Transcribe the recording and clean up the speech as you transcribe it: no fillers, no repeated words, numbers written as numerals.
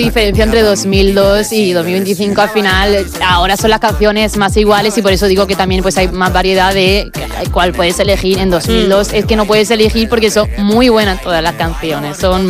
Diferencia entre 2002 y 2025 al final, ahora son las canciones más iguales y por eso digo que también pues hay más variedad de cuál puedes elegir. En 2002 es que no puedes elegir porque son muy buenas todas las canciones, son